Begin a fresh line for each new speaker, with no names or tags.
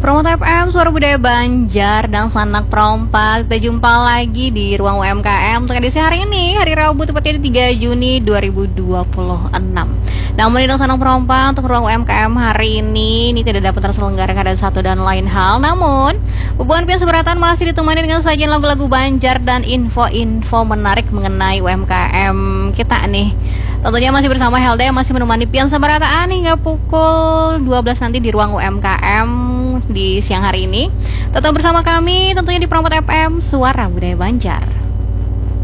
Promote FM, Suara Budaya Banjar dan Sanak Perompak. Kita jumpa lagi di Ruang UMKM untuk edisi hari ini, hari Rabu tepatnya di 3 Juni 2026. Namun di Sanak Perompak untuk Ruang UMKM hari ini tidak dapat terselenggarakan ada satu dan lain hal. Namun, hubungan pihak seberatan masih ditemani dengan sajian lagu-lagu Banjar dan info-info menarik mengenai UMKM kita nih. Tentunya masih bersama Helda yang masih menemani Pian Sabarataan hingga pukul 12 nanti di Ruang UMKM di siang hari ini. Tetap bersama kami tentunya di Promote FM, Suara Budaya Banjar.